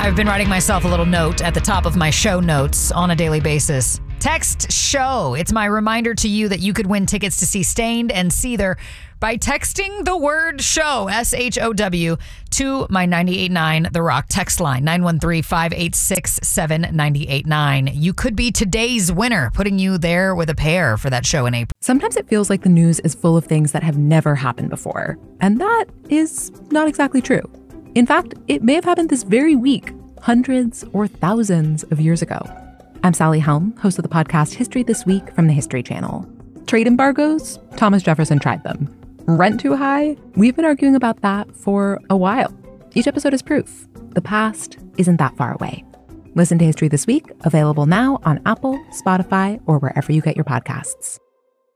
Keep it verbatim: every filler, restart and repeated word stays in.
I've been writing myself a little note at the top of my show notes on a daily basis. Text SHOW. It's my reminder to you that you could win tickets to see Stained and Seether by texting the word SHOW, S H O W, to my nine eight nine The Rock text line, nine one three, five eight six, seven nine eight nine. You could be today's winner, putting you there with a pair for that show in April. Sometimes it feels like the news is full of things that have never happened before, and that is not exactly true. In fact, it may have happened this very week, hundreds or thousands of years ago. I'm Sally Helm, host of the podcast History This Week from the History Channel. Trade embargoes? Thomas Jefferson tried them. Rent too high? We've been arguing about that for a while. Each episode is proof. The past isn't that far away. Listen to History This Week, available now on Apple, Spotify, or wherever you get your podcasts.